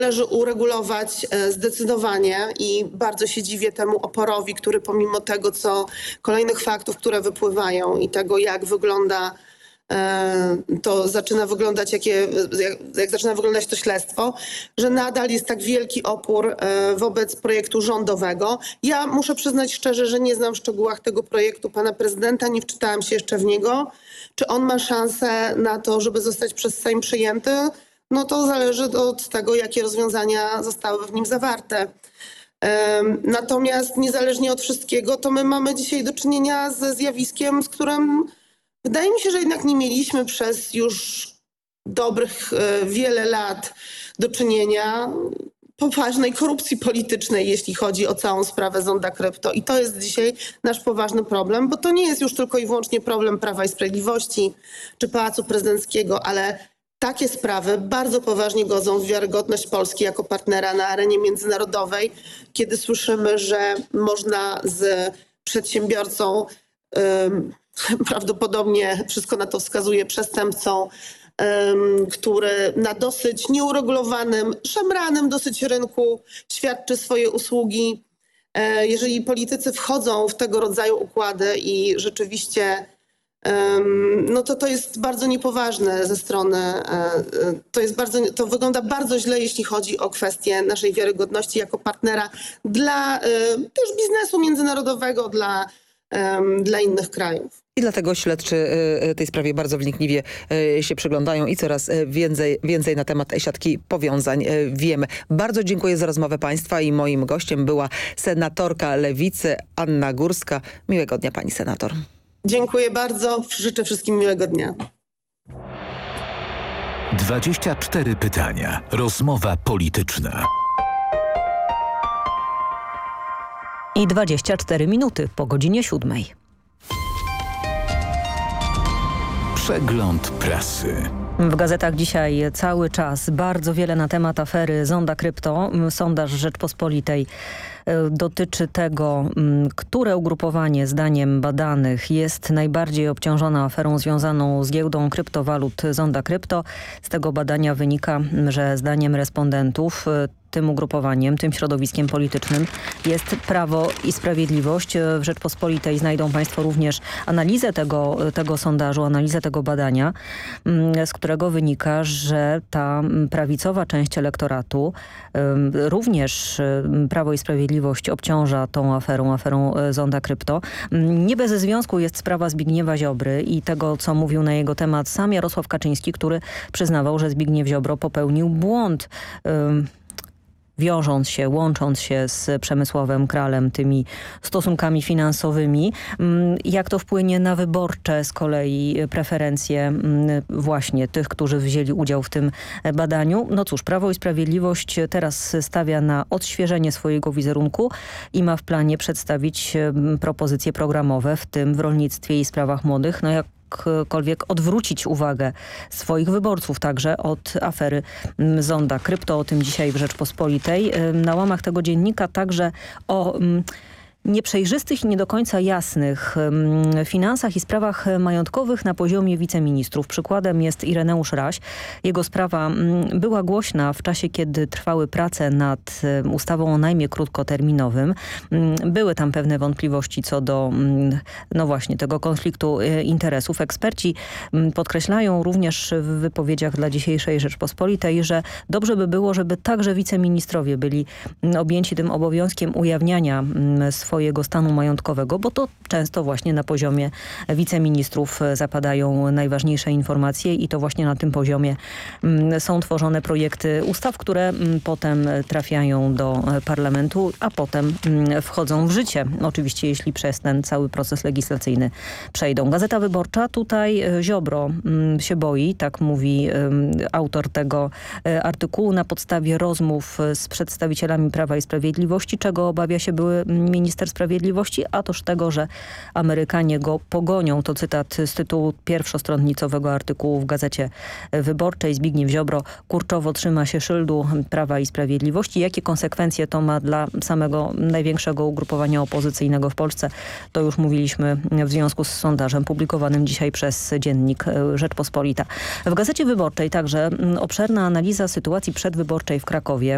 należy uregulować zdecydowanie i bardzo się dziwię temu oporowi, który pomimo tego, co kolejnych faktów, które wypływają i tego, jak wygląda to zaczyna wyglądać, jak zaczyna wyglądać to śledztwo, że nadal jest tak wielki opór wobec projektu rządowego. Ja muszę przyznać szczerze, że nie znam w szczegółach tego projektu pana prezydenta, nie wczytałam się jeszcze w niego. Czy on ma szansę na to, żeby zostać przez Sejm przyjęty? No to zależy od tego, jakie rozwiązania zostały w nim zawarte. Natomiast niezależnie od wszystkiego, to my mamy dzisiaj do czynienia ze zjawiskiem, z którym wydaje mi się, że jednak nie mieliśmy przez już dobrych wiele lat do czynienia poważnej korupcji politycznej, jeśli chodzi o całą sprawę Zonda Krypto. I to jest dzisiaj nasz poważny problem, bo to nie jest już tylko i wyłącznie problem Prawa i Sprawiedliwości czy Pałacu Prezydenckiego, ale takie sprawy bardzo poważnie godzą w wiarygodność Polski jako partnera na arenie międzynarodowej, kiedy słyszymy, że można z przedsiębiorcą, prawdopodobnie wszystko na to wskazuje, przestępcą, który na dosyć nieuregulowanym, szemranym dosyć rynku świadczy swoje usługi. Jeżeli politycy wchodzą w tego rodzaju układy i rzeczywiście no to jest bardzo niepoważne ze strony, to wygląda bardzo źle, jeśli chodzi o kwestię naszej wiarygodności jako partnera dla też biznesu międzynarodowego, dla innych krajów. I dlatego śledczy tej sprawie bardzo wnikliwie się przyglądają i coraz więcej na temat siatki powiązań wiemy. Bardzo dziękuję za rozmowę państwa i moim gościem była senatorka Lewicy Anna Górska. Miłego dnia pani senator. Dziękuję bardzo. Życzę wszystkim miłego dnia. 24 pytania. Rozmowa polityczna. I 24 minuty po godzinie 7. Przegląd prasy. W gazetach dzisiaj cały czas bardzo wiele na temat afery Zonda Krypto. Sondaż Rzeczpospolitej dotyczy tego, które ugrupowanie zdaniem badanych jest najbardziej obciążone aferą związaną z giełdą kryptowalut Zonda Krypto. Z tego badania wynika, że zdaniem respondentów tym ugrupowaniem, tym środowiskiem politycznym jest Prawo i Sprawiedliwość. W Rzeczpospolitej znajdą państwo również analizę tego sondażu, analizę tego badania, z którego wynika, że ta prawicowa część elektoratu, również Prawo i Sprawiedliwość obciąża tą aferą Zonda Krypto. Nie bez związku jest sprawa Zbigniewa Ziobry i tego, co mówił na jego temat sam Jarosław Kaczyński, który przyznawał, że Zbigniew Ziobro popełnił błąd, łącząc się z Przemysławem Kralem, tymi stosunkami finansowymi. Jak to wpłynie na wyborcze z kolei preferencje właśnie tych, którzy wzięli udział w tym badaniu? No cóż, Prawo i Sprawiedliwość teraz stawia na odświeżenie swojego wizerunku i ma w planie przedstawić propozycje programowe, w tym w rolnictwie i sprawach młodych. No jakkolwiek odwrócić uwagę swoich wyborców także od afery Zonda Krypto. O tym dzisiaj w Rzeczpospolitej. Na łamach tego dziennika także o nieprzejrzystych i nie do końca jasnych finansach i sprawach majątkowych na poziomie wiceministrów. Przykładem jest Ireneusz Raś. Jego sprawa była głośna w czasie, kiedy trwały prace nad ustawą o najmie krótkoterminowym. Były tam pewne wątpliwości co do no właśnie tego konfliktu interesów. Eksperci podkreślają również w wypowiedziach dla dzisiejszej Rzeczpospolitej, że dobrze by było, żeby także wiceministrowie byli objęci tym obowiązkiem ujawniania swojego stanu majątkowego, bo to często właśnie na poziomie wiceministrów zapadają najważniejsze informacje i to właśnie na tym poziomie są tworzone projekty ustaw, które potem trafiają do parlamentu, a potem wchodzą w życie. Oczywiście jeśli przez ten cały proces legislacyjny przejdą. Gazeta Wyborcza, tutaj Ziobro się boi, tak mówi autor tego artykułu, na podstawie rozmów z przedstawicielami Prawa i Sprawiedliwości, czego obawia się były minister sprawiedliwości, a toż tego, że Amerykanie go pogonią. To cytat z tytułu pierwszostronnicowego artykułu w Gazecie Wyborczej. Zbigniew Ziobro kurczowo trzyma się szyldu Prawa i Sprawiedliwości. Jakie konsekwencje to ma dla samego największego ugrupowania opozycyjnego w Polsce? To już mówiliśmy w związku z sondażem publikowanym dzisiaj przez dziennik Rzeczpospolita. W Gazecie Wyborczej także obszerna analiza sytuacji przedwyborczej w Krakowie.